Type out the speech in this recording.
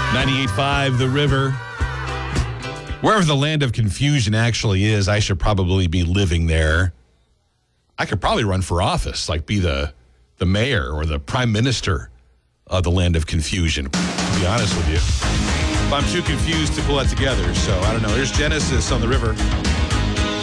98.5 The River. Wherever the land of confusion actually is, I should probably be living there. I could probably run for office, like be the mayor or the prime minister of the land of confusion, to be honest with you. But I'm too confused to pull that together, so I don't know. Here's Genesis on The River.